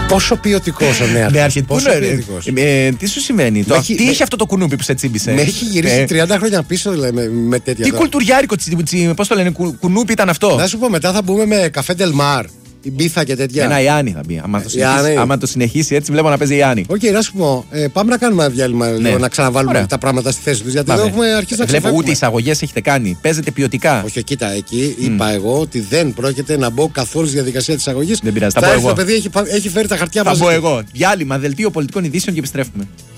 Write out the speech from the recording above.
Πόσο ποιοτικός ο Νέαρχης. Τι σου σημαίνει, τι έχει αυτό το κουνούπι που σε τσίμπησε? Με έχει γυρίσει 30 χρόνια πίσω με τέτοια. Τι κουλτουριάρικο πώς το λένε, κουνούπι ήταν αυτό? Να σου πω, μετά θα μπούμε με καφέ Ντελμάρ, η Μπίθα και τέτοια. Ένα Ιάννη θα μπει. Άμα το συνεχίσει έτσι, βλέπω να παίζει Ιάννη. Οκ, να σου πω, πάμε να κάνουμε ένα διάλειμμα λίγο, να ξαναβάλουμε τα πράγματα στη θέση του. Γιατί εδώ έχουμε αρχίσει να ξεφεύγουμε. Βλέπω ούτε εισαγωγές έχετε κάνει. Παίζετε ποιοτικά. Όχι, κοίτα, εκεί είπα εγώ ότι δεν πρόκειται να μπω καθόλου στη διαδικασία της εισαγωγής. Δεν πειράζει. Θα μπω εγώ. Το παιδί έχει φέρει τα χαρτιά μαζί. Θα μπω εγώ. Διάλειμμα, δελτίο πολιτικών ειδήσεων και επιστρέφουμε.